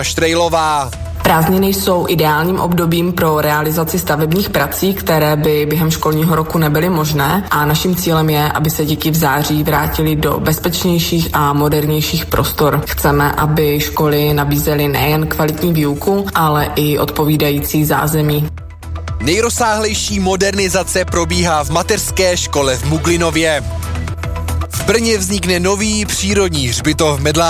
Štrejlová. Prázdniny jsou ideálním obdobím pro realizaci stavebních prací, které by během školního roku nebyly možné, a naším cílem je, aby se děti v září vrátily do bezpečnějších a modernějších prostor. Chceme, aby školy nabízely nejen kvalitní výuku, ale i odpovídající zázemí. Nejrozsáhlejší modernizace probíhá v mateřské škole v Muglinově. V Brně vznikne nový přírodní hřbitov v Medláčku.